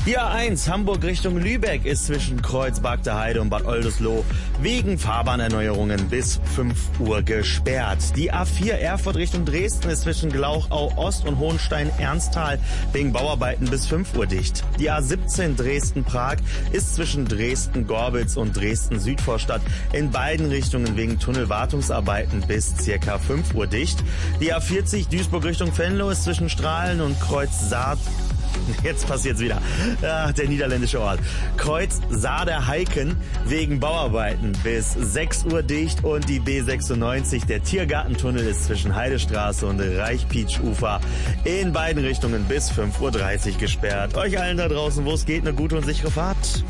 Die A1 Hamburg Richtung Lübeck ist zwischen Kreuz-Bagter Heide und Bad Oldesloe wegen Fahrbahnerneuerungen bis 5 Uhr gesperrt. Die A4 Erfurt Richtung Dresden ist zwischen Glauchau Ost und Hohenstein-Ernsthal wegen Bauarbeiten bis 5 Uhr dicht. Die A17 Dresden-Prag ist zwischen Dresden-Gorbitz und Dresden-Südvorstadt in beiden Richtungen wegen Tunnelwartungsarbeiten bis ca. 5 Uhr dicht. Die A40 Duisburg Richtung Venlo ist zwischen Strahlen und Kreuz-Saat. Jetzt passiert's wieder. Ach, der niederländische Ort. Kreuz Saar-der-Heiken wegen Bauarbeiten bis 6 Uhr dicht und die B96, der Tiergartentunnel, ist zwischen Heidestraße und Reichpietsch-Ufer in beiden Richtungen bis 5:30 Uhr gesperrt. Euch allen da draußen, wo es geht, eine gute und sichere Fahrt.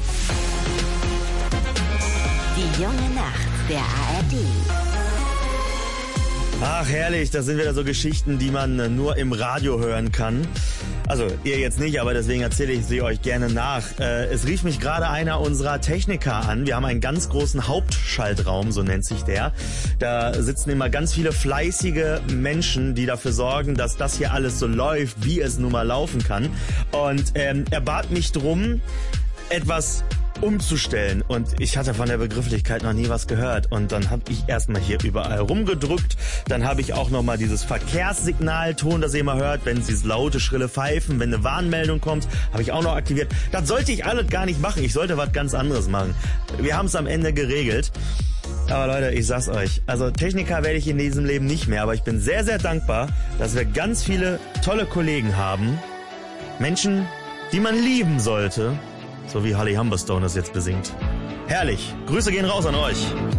Die junge Nacht der ARD. Ach, herrlich, das sind wieder so Geschichten, die man nur im Radio hören kann. Also, ihr jetzt nicht, aber deswegen erzähle ich sie euch gerne nach. Es rief mich gerade einer unserer Techniker an. Wir haben einen ganz großen Hauptschaltraum, so nennt sich der. Da sitzen immer ganz viele fleißige Menschen, die dafür sorgen, dass das hier alles so läuft, wie es nun mal laufen kann. Und er bat mich drum, etwas umzustellen, und ich hatte von der Begrifflichkeit noch nie was gehört, und dann habe ich erstmal hier überall rumgedrückt, dann habe ich auch nochmal dieses Verkehrssignalton, das ihr immer hört, wenn dieses laute, schrille Pfeifen, wenn eine Warnmeldung kommt, habe ich auch noch aktiviert. Das sollte ich alles gar nicht machen, ich sollte was ganz anderes machen. Wir haben es am Ende geregelt. Aber Leute, ich sag's euch, also Techniker werde ich in diesem Leben nicht mehr, aber ich bin sehr, sehr dankbar, dass wir ganz viele tolle Kollegen haben, Menschen, die man lieben sollte, so wie Holly Humberstone es jetzt besingt. Herrlich. Grüße gehen raus an euch.